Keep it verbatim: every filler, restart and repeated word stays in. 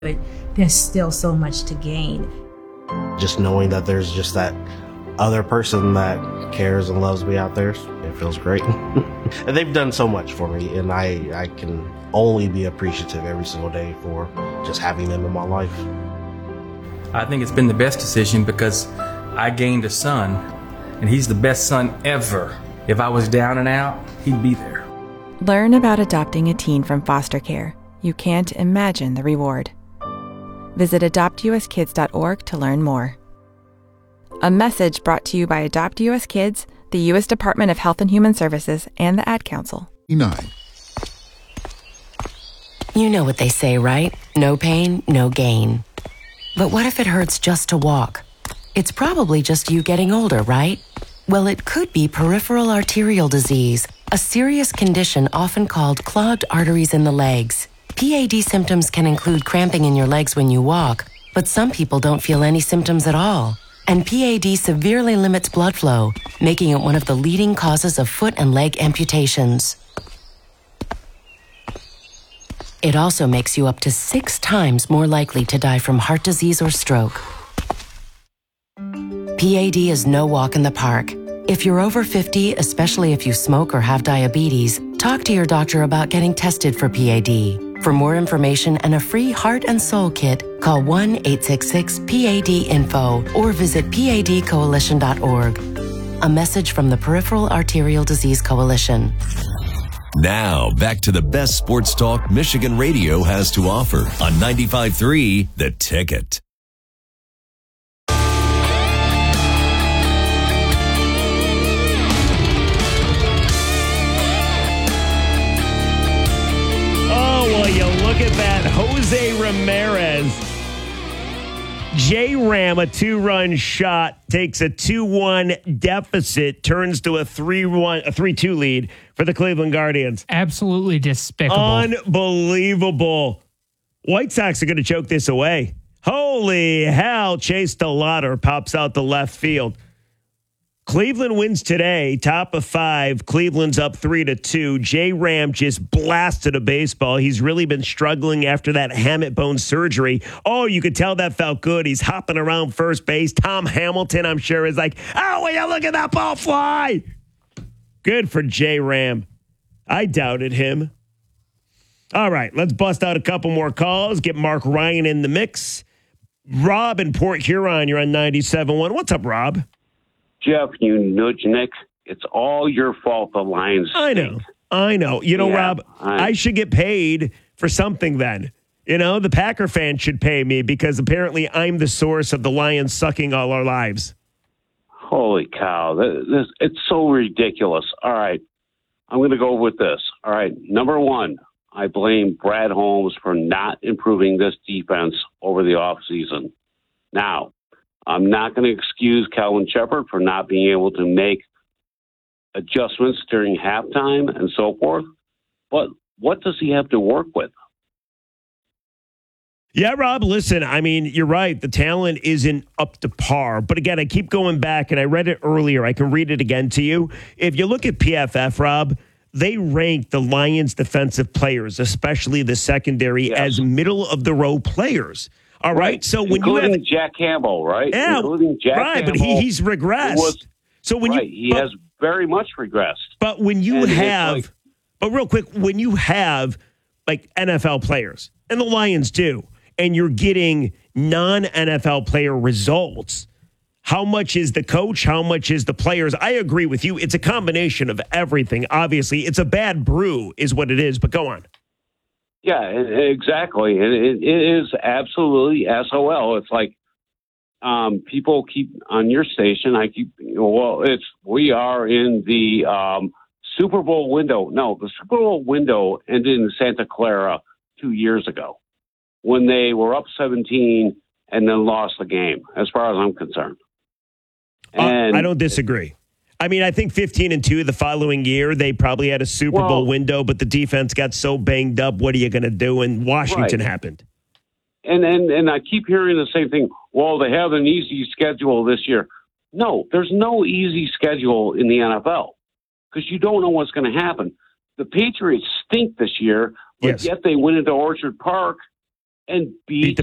but there's still so much to gain. Just knowing that there's just that other person that cares and loves me out there, it feels great. And they've done so much for me, and I, I can only be appreciative every single day for just having them in my life. I think it's been the best decision because I gained a son, and he's the best son ever. If I was down and out, he'd be there. Learn about adopting a teen from foster care. You can't imagine the reward. Visit adopt u s kids dot org to learn more. A message brought to you by Adopt U S Kids, the U S Department of Health and Human Services, and the Ad Council. Nine. You know what they say, right? No pain, no gain. But what if it hurts just to walk? It's probably just you getting older, right? Well, it could be peripheral arterial disease, a serious condition often called clogged arteries in the legs. P A D symptoms can include cramping in your legs when you walk, but some people don't feel any symptoms at all. And P A D severely limits blood flow, making it one of the leading causes of foot and leg amputations. It also makes you up to six times more likely to die from heart disease or stroke. P A D is no walk in the park. If you're over fifty, especially if you smoke or have diabetes, talk to your doctor about getting tested for P A D. For more information and a free heart and soul kit, call one eight six six P A D info or visit P A D coalition dot org. A message from the Peripheral Arterial Disease Coalition. Now, back to the best sports talk Michigan radio has to offer on ninety-five point three The Ticket. Well, you look at that. Jose Ramirez. J-Ram, a two-run shot, takes a two one deficit, turns to a three one, a three two lead for the Cleveland Guardians. Absolutely despicable. Unbelievable. White Sox are going to choke this away. Holy hell, Chase DeLauder pops out the left field. Cleveland wins today, top of five. Cleveland's up three to two. J-Ram just blasted a baseball. He's really been struggling after that hamate bone surgery. Oh, you could tell that felt good. He's hopping around first base. Tom Hamilton, I'm sure, is like, oh, will you look at that ball fly? Good for J-Ram. I doubted him. All right, let's bust out a couple more calls. Get Mark Ryan in the mix. Rob in Port Huron, you're on ninety-seven point one. What's up, Rob? Jeff, you nudge Nick. It's all your fault the Lions I know. stink. I know. You know, yeah, Rob, I, I should get paid for something then. You know, the Packer fans should pay me because apparently I'm the source of the Lions sucking all our lives. Holy cow. This, this, it's so ridiculous. All right. I'm going to go with this. All right. Number one, I blame Brad Holmes for not improving this defense over the offseason. Now, I'm not going to excuse Calvin Shepard for not being able to make adjustments during halftime and so forth. But what does he have to work with? Yeah, Rob, listen, I mean, you're right. The talent isn't up to par. But again, I keep going back, and I read it earlier. I can read it again to you. If you look at P F F, Rob, they rank the Lions' defensive players, especially the secondary, yes, as middle-of-the-row players. All right. right. So when Including you have Jack Campbell, right? Yeah, Including Jack right. Campbell, But he, he's regressed. Was, so when right, you he but, has very much regressed. But when you and have, like, but real quick, when you have like N F L players, and the Lions do, and you're getting non-N F L player results, how much is the coach? How much is the players? I agree with you. It's a combination of everything. Obviously, it's a bad brew, is what it is. But go on. Yeah, exactly. It, it is absolutely S O L. It's like um, people keep on your station. I keep, well, it's we are in the um, Super Bowl window. No, the Super Bowl window ended in Santa Clara two years ago when they were up seventeen and then lost the game, as far as I'm concerned. And uh, I don't disagree. I mean, I think fifteen and two the following year, they probably had a Super well, Bowl window, but the defense got so banged up. What are you going to do? And Washington right. happened. And, and and I keep hearing the same thing. Well, they have an easy schedule this year. No, there's no easy schedule in the N F L because you don't know what's going to happen. The Patriots stink this year, but yes. yet they went into Orchard Park and beat, Beat the